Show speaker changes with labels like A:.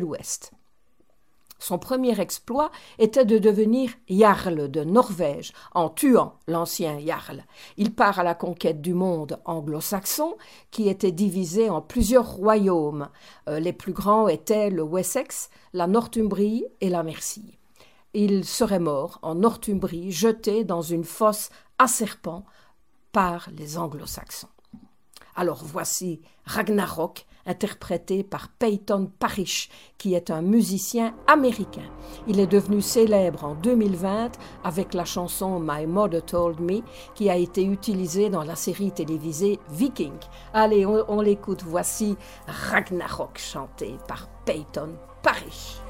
A: l'Ouest. Son premier exploit était de devenir jarl de Norvège, en tuant l'ancien jarl. Il part à la conquête du monde anglo-saxon, qui était divisé en plusieurs royaumes. Les plus grands étaient le Wessex, la Northumbrie et la Mercie. Il serait mort en Northumbrie, jeté dans une fosse à serpents par les anglo-saxons. Alors voici Ragnarok, interprété par Peyton Parrish, qui est un musicien américain. Il est devenu célèbre en 2020 avec la chanson My Mother Told Me, qui a été utilisée dans la série télévisée Viking. Allez, on l'écoute, voici Ragnarok chanté par Peyton Parrish.